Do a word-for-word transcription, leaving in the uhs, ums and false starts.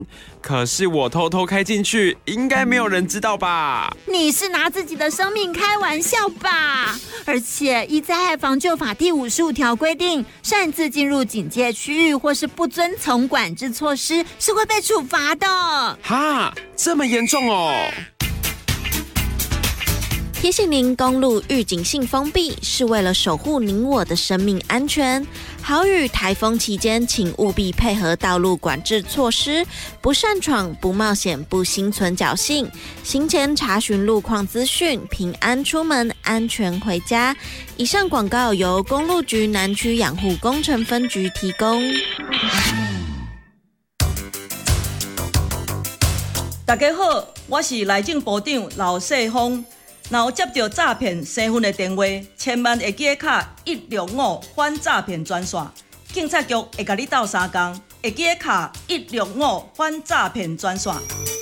可是我偷偷开进去，应该没有人知道吧？ 你是拿自己的生命开玩笑吧？而且依灾害防救法第五十五条规定，擅自进入警戒区域或是不遵从管制措施，是会被处罚的。 哈，这么严重哦！ 提醒您，公路预警性封闭是为了守护您我的生命安全。豪雨、台风期间，请务必配合道路管制措施，不擅闯、不冒险、不心存侥幸。行前查询路况资讯，平安出门，安全回家。以上广告由公路局南区养护工程分局提供。 大家好，我是内政部长刘世峰。若有接到诈骗身份的电话，千万会记得卡一六五反诈骗专线，警察局会甲你斗相共，会记得卡一六五反诈骗专线。